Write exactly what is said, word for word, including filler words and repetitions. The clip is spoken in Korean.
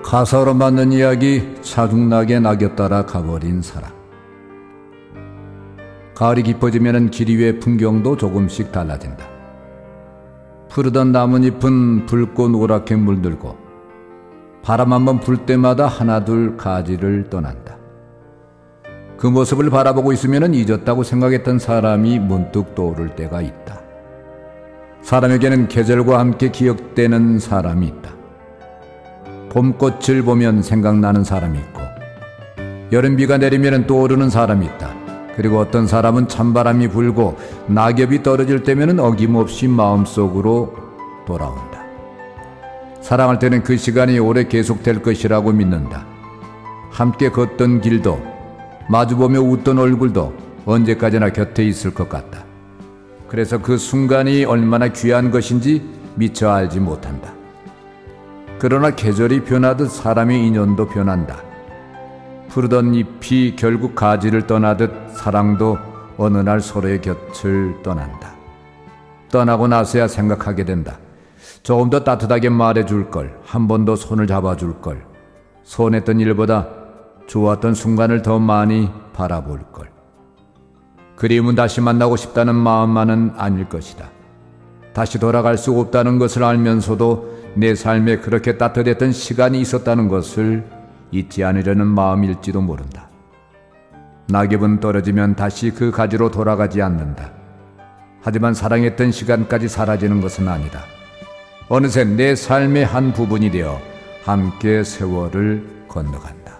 가사로 만든 이야기. 차중나게 낙엽 따라 가버린 사람. 가을이 깊어지면 길 위의 풍경도 조금씩 달라진다. 푸르던 나뭇잎은 붉고 노랗게 물들고 바람 한번 불 때마다 하나둘 가지를 떠난다. 그 모습을 바라보고 있으면 잊었다고 생각했던 사람이 문득 떠오를 때가 있다. 사람에게는 계절과 함께 기억되는 사람이 있다. 봄꽃을 보면 생각나는 사람이 있고, 여름비가 내리면 떠오르는 사람이 있다. 그리고 어떤 사람은 찬바람이 불고 낙엽이 떨어질 때면 어김없이 마음속으로 돌아온다. 사랑할 때는 그 시간이 오래 계속될 것이라고 믿는다. 함께 걷던 길도, 마주보며 웃던 얼굴도 언제까지나 곁에 있을 것 같다. 그래서 그 순간이 얼마나 귀한 것인지 미처 알지 못한다. 그러나 계절이 변하듯 사람의 인연도 변한다. 푸르던 잎이 결국 가지를 떠나듯 사랑도 어느 날 서로의 곁을 떠난다. 떠나고 나서야 생각하게 된다. 조금 더 따뜻하게 말해줄 걸, 한 번 더 손을 잡아줄 걸, 소원했던 일보다 좋았던 순간을 더 많이 바라볼 걸. 그리움은 다시 만나고 싶다는 마음만은 아닐 것이다. 다시 돌아갈 수 없다는 것을 알면서도 내 삶에 그렇게 따뜻했던 시간이 있었다는 것을 잊지 않으려는 마음일지도 모른다. 낙엽은 떨어지면 다시 그 가지로 돌아가지 않는다. 하지만 사랑했던 시간까지 사라지는 것은 아니다. 어느새 내 삶의 한 부분이 되어 함께 세월을 건너간다.